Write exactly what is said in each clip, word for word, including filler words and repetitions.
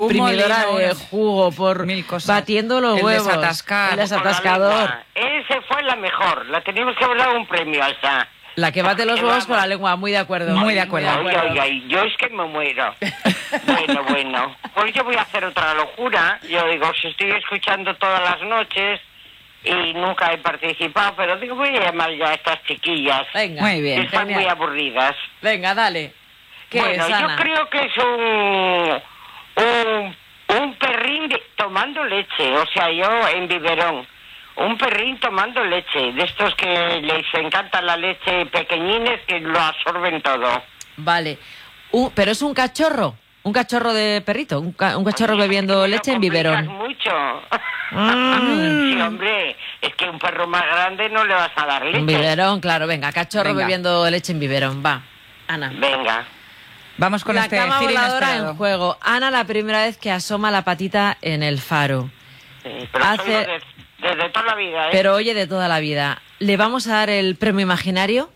exprimidora molino, de unas- jugo, por mil cosas. batiendo los El huevos. desatascar. El desatascador. Ese fue la mejor. La teníamos que haber dado un premio a esa. La que bate los Qué huevos con la vamos. lengua, muy de acuerdo. Muy de acuerdo. Oiga, oiga, yo es que me muero. Bueno, bueno. Pues yo voy a hacer otra locura. Yo digo, si estoy escuchando todas las noches y nunca he participado, pero digo, voy a llamar ya a estas chiquillas. Venga, Muy Que bien. están genial. muy aburridas. Venga, dale. ¿Qué Bueno, es, yo Ana? creo que es un, un, un perrín de- tomando leche, o sea, yo en biberón. Un perrín tomando leche, de estos que les encanta la leche pequeñines que lo absorben todo. Vale. Un- pero es un cachorro. Un cachorro de perrito. Un, ca- un cachorro bebiendo Me lo leche en complicas biberón. mucho. Mm. Sí, hombre, es que un perro más grande no le vas a dar leche. Un biberón, claro. Venga, cachorro Venga. bebiendo leche en biberón. Va, Ana. Venga. Vamos con la este cama giro voladora inesperado. en juego. Ana, la primera vez que asoma la patita en el faro. Sí, pero Hace- soy de- desde toda la vida, ¿eh? Pero oye, de toda la vida. ¿Le vamos a dar el premio imaginario?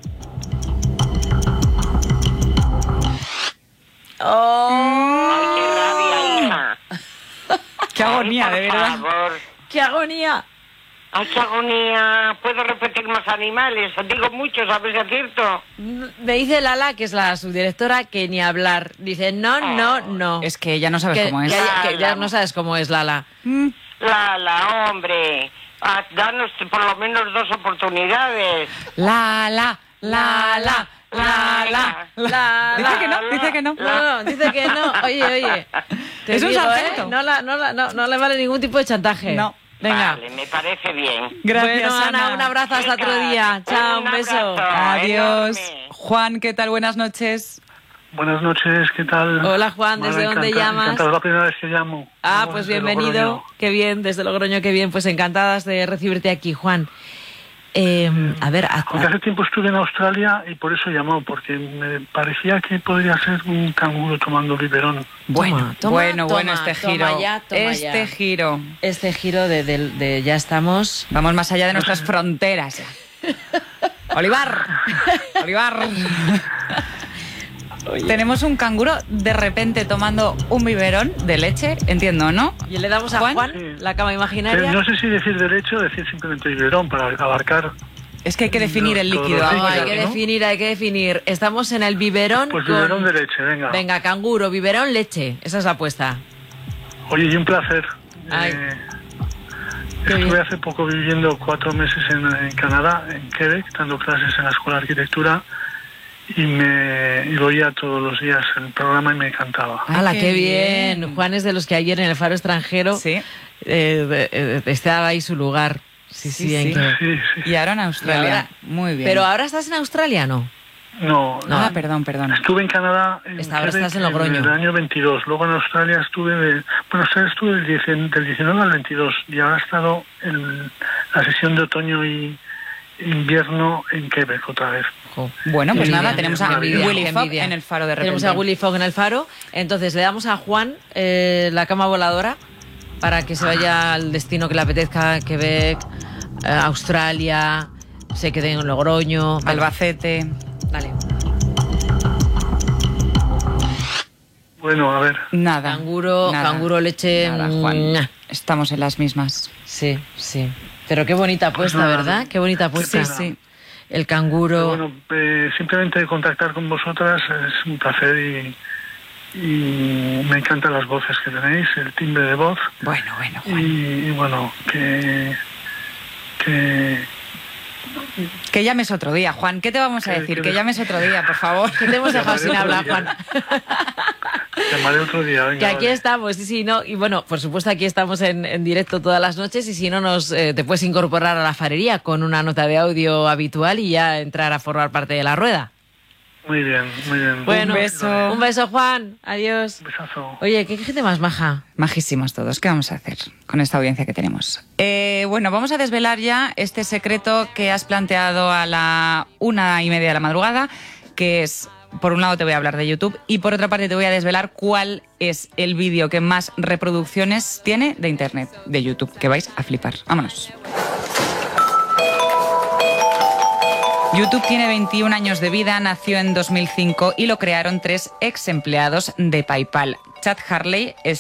¡Oh! Ay, qué rabia, hija. Qué agonía, Ay, de por verdad. favor. ¡Qué agonía! Ay, qué agonía. ¿Puedo repetir más animales? Digo muchos, a ver si acierto. Me dice Lala, que es la subdirectora, que ni hablar. Dice, no, no, no. Es que ya no sabes que, cómo es. que haya- que ya Lala. no sabes cómo es Lala. Mm. Lala, hombre. Ah, danos por lo menos dos oportunidades. La, la, la, la, la, la. La, Dice la, que no, la, dice que no. No, no, dice que no. Oye, oye. Te Es un digo, sargento. ¿eh? No, la- no, la- no, no le vale ningún tipo de chantaje. No. Venga. Vale, me parece bien. Gracias, Bueno, Ana, Ana. un abrazo hasta otro día. Venga, Chao, un un beso. abrazo. Adiós. Enorme. Juan, ¿qué tal? Buenas noches. Buenas noches, ¿qué tal? Hola, Juan, ¿desde Bueno, dónde encanta- llamas? encantado, es la primera vez que llamo. Ah, Llamo pues desde bienvenido. Logroño. Qué bien, desde Logroño, qué bien. Pues encantadas de recibirte aquí, Juan. Eh, a ver, haz- Porque hace tiempo estuve en Australia y por eso llamó, porque me parecía que podría ser un canguro tomando biberón. Bueno, toma, bueno, toma, bueno, este toma giro. ya, toma este ya. giro. este giro de, de- de ya estamos. Vamos más allá de nuestras fronteras. Olivar. Olivar. Tenemos un canguro de repente tomando un biberón de leche, entiendo, ¿no? Y le damos a Juan. Juan, Sí. la cama Eh, imaginaria. No sé si decir derecho o decir simplemente biberón para abarcar. Es que hay que definir el Todos líquido. los No, líquidos, hay que ¿no? definir, hay que definir. Estamos en el biberón Pues con... biberón de leche, venga. Venga, canguro, biberón, leche. Esa es la apuesta. Oye, y un placer. Ay. Eh, Qué estuve bien. hace poco viviendo cuatro meses en, en Canadá, en Quebec, dando clases en la Escuela de Arquitectura y me y oía todos los días el programa y me encantaba. Ay, ¡Hala, qué qué bien! bien. Juan es de los que ayer en el Faro Extranjero Sí. eh, eh, estaba ahí su lugar. Sí, sí, Sí, en sí. que- Sí, sí. Y ahora en Y Australia. ahora- Muy bien. Pero ahora estás en Australia, ¿no? No, No. Ah, perdón, perdón. estuve en Canadá en, Está- ahora Quebec estás en Logroño. en el año veintidós. Luego en Australia estuve, de, bueno, en Australia estuve del, diecinueve, del diecinueve al veintidós y ahora he estado en la sesión de otoño y invierno en Quebec otra vez. Jo. Bueno, pues Qué nada, envidia, tenemos qué a envidia, Willy qué Fogg envidia. en el faro de repente. Tenemos a Willy Fogg en el Faro. Entonces le damos a Juan eh, la cama voladora para que se vaya al destino que le apetezca, Quebec, eh, Australia, se quede en Logroño. Vale. Albacete. Dale. Bueno, a ver, Nada. Canguro, nada, canguro, leche. nada, Juan. Mua. Estamos en las mismas. Sí, sí. Pero qué bonita apuesta, nada. ¿verdad? Qué bonita apuesta. Sí, sí. El canguro. bueno, eh, simplemente contactar con vosotras es un placer y, y me encantan las voces que tenéis, el timbre de voz Bueno, bueno, y, Juan. y bueno, que... que Que llames otro día, Juan. ¿Qué te vamos a Que- decir? que Que des- llames otro día, por favor. Que te hemos dejado sin Llamaré hablar, otro Juan. día. llamaré otro día, venga. Que aquí vale. estamos, sí, sí, no. Y bueno, por supuesto, aquí estamos en, en directo todas las noches. Y si no, nos eh, te puedes incorporar a la farería con una nota de audio habitual y ya entrar a formar parte de la rueda. Muy bien, muy bien. Bueno, Un beso. Un beso, Juan. Adiós. Un besazo. Oye, qué gente más maja. Majísimos todos. ¿Qué vamos a hacer con esta audiencia que tenemos? Eh, bueno, vamos a desvelar ya este secreto que has planteado a la una y media de la madrugada, que es, por un lado te voy a hablar de YouTube y por otra parte te voy a desvelar cuál es el vídeo que más reproducciones tiene de Internet, de YouTube, que vais a flipar. Vámonos. YouTube tiene veintiún años de vida, nació en dos mil cinco y lo crearon tres ex empleados de PayPal. Chad Hurley es